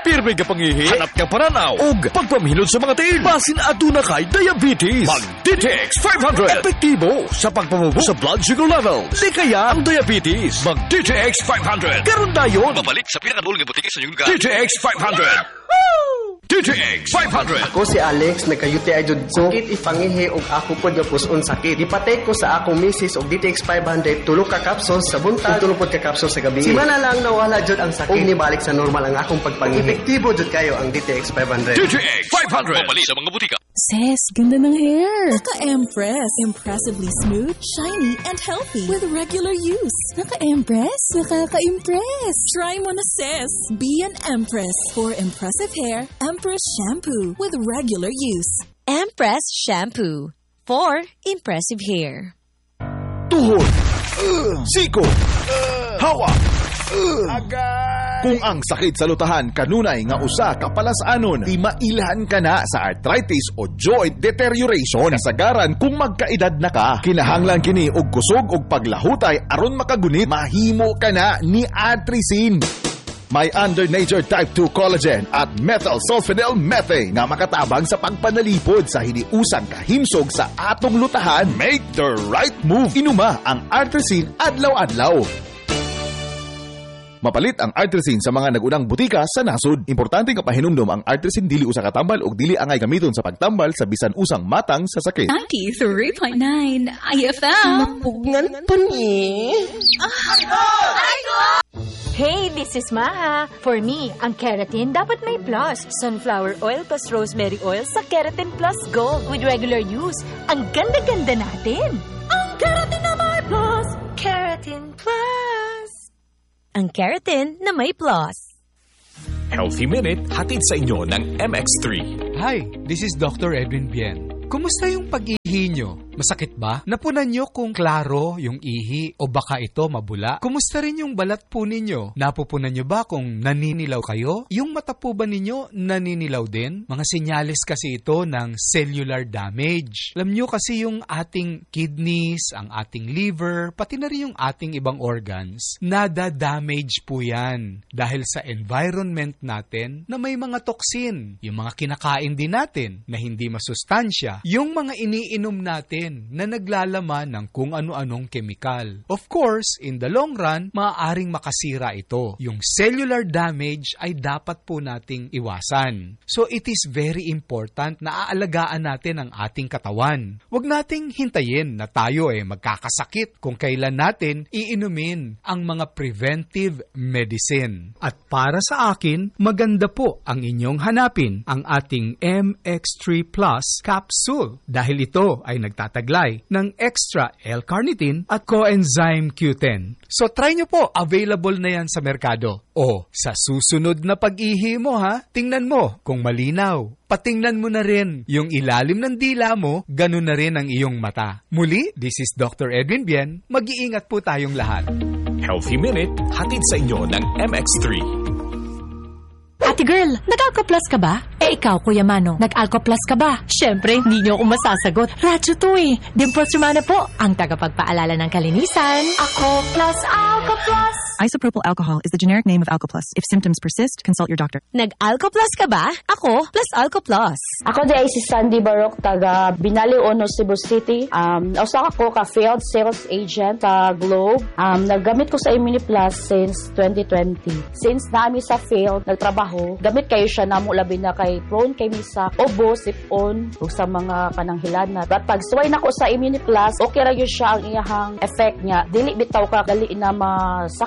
pirmi ka pangihi, hanap ka paranaw, ug pagpamilod sa mga tiil. Basin aduna kay diabetes. Mag-DTX 500. Epektibo sa pagpamubo sa blood sugar level. Di kaya ang diabetes. Mag-DTX 500. Karon dayon. Babalik sa pinakadulong ng butika sa inyong lugar. DTX 500. DTX 500. Ako si Alex, nagka-UTI jud ko. Sakit ipangihi og ako pod nga puson sakit. Ipatay ko sa akong misis og DTX 500 tulo ka capsules sa buntag, tulo pod ka capsules sa gabi. Simana lang nawala jud ang sakit. Ug nibalik sa normal ang akong pagpangihi. Epektibo jud kayo ang DTX 500. DTX 500. Babalik sa mga butika. Sis, ganda ng hair. Naka-Empress. Impressively smooth, shiny, and healthy with regular use. Naka-Empress? Nakaka-impress. Try mo na, sis. Be an Empress. For impressive hair, Empress Shampoo with regular use. Empress Shampoo. For impressive hair. Tuhod. Siko. Hawa. Kung ang sakit sa lutahan kanunay nga usa ka palasanon, di mailhan ka na sa arthritis o joint deterioration. Kasagaran kung magkaedad na ka, kinahanglan kini og kusog og paglahutay aron makagunit, mahimo ka na ni Artrisin. May under nature type 2 collagen at methyl sulfonyl methane nga makatabang sa pagpanalipod sa hiniusang kahimsog sa atong lutahan. Make the right move. Inuma ang Artrisin adlaw-adlaw. Mapalit ang Artrisin sa mga nagunang butika sa nasod. Importante nga pahinumdom ang Artrisin dili usa ka tambal ug dili angay gamiton sa pagtambal sa bisan usang matang sa sakit. 93.9 IFM. Mapugngan pa ni. Hey, this is Maha. For me, ang keratin dapat may plus. Sunflower oil plus rosemary oil sa Keratin Plus Gold with regular use. Ang ganda-ganda natin. Ang keratin na may plus. Keratin Plus. Ang keratin na may plus. Healthy Minute, hatid sa inyo ng MX3. Hi, this is Dr. Edwin Bien. Kumusta yung pag-ihi nyo? Masakit ba? Napunan nyo kung klaro yung ihi o baka ito mabula? Kumusta rin yung balat po ninyo? Napupunan nyo ba kung naninilaw kayo? Yung mata po ba ninyo naninilaw din? Mga senyales kasi ito ng cellular damage. Alam nyo kasi yung ating kidneys, ang ating liver, pati na rin yung ating ibang organs, nada-damage po yan dahil sa environment natin na may mga toxin. Yung mga kinakain din natin na hindi masustansya. Yung mga iniinom natin na naglalaman ng kung ano-anong kemikal. Of course, in the long run, maaaring makasira ito. Yung cellular damage ay dapat po nating iwasan. So it is very important na aalagaan natin ang ating katawan. Huwag nating hintayin na tayo magkakasakit kung kailan natin iinumin ang mga preventive medicine. At para sa akin, maganda po ang inyong hanapin ang ating MX3 Plus capsule dahil ito ay nagtataglay ng extra L-carnitine at coenzyme Q10. So try nyo po, available na yan sa merkado. O sa susunod na pag-ihi mo tingnan mo kung malinaw. Patingnan mo na rin yung ilalim ng dila mo, ganun na rin ang iyong mata. Muli, this is Dr. Edwin Bien. Mag-iingat po tayong lahat. Healthy Minute, hatid sa inyo ng MX3. Ate girl, nag-Alcoplas ka ba? Ikaw, Kuya Mano, nag-Alcoplas ka ba? Siyempre, hindi niyo ako masasagot. Radyo to Dimples Romana po, ang tagapagpaalala ng kalinisan. Ako plus Alcoplas. Isopropyl alcohol is the generic name of Alcoplas. If symptoms persist, consult your doctor. Nag-Alcoplas ka ba? Ako, plus Alcoplas. Ako di ay si Sandy Barok, taga Binali Uno, Cebu City. Usa ako ka field sales agent sa Globe. Naggamit ko sa Immuniplus since 2020. Since nami sa field, nagtrabaho, gamit kayo siya namo labi na kay prone kay misa obo, sipon, ug sa mga kananghilan na. But pag suway nako sa Immuniplus, okay ra gyud siya ang iyahang effect niya. Dili bitaw ka dali na masak